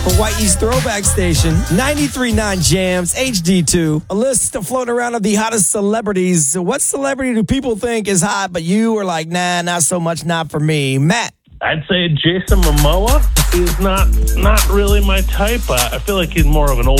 Hawaii's throwback station, 93.9 Jams, HD2. A list floating around of the hottest celebrities. What celebrity do people think is hot, but you are like, nah, not so much, not for me? Matt. I'd say Jason Momoa. He's not really my type. I feel like he's more of an old